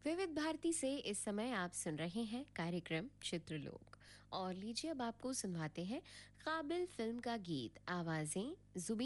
विविध भारती से इस समय आप सुन रहे हैं कार्यक्रम चित्रलोक। और लीजिए अब आपको सुनवाते हैं काबिल फिल्म का गीत। आवाजें जुबीन